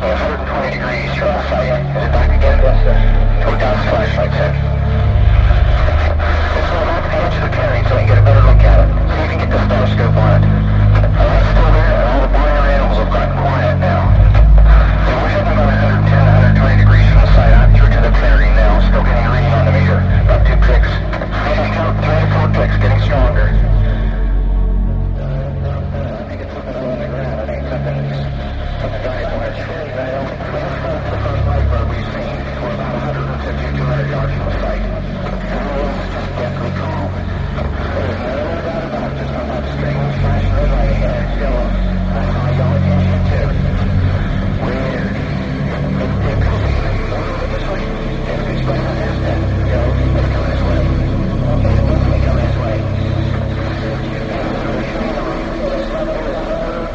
approximately 120 degrees. You're outside. Headed back again. Yes, sir. 2000 flashlight, sir.